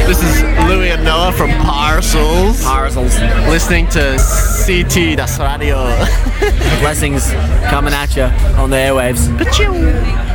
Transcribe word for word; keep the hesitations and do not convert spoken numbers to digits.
This is Louis and Noah from Parcels. Parcels. Listening to C T Das Radio. Blessings coming at you on the airwaves. Achoo.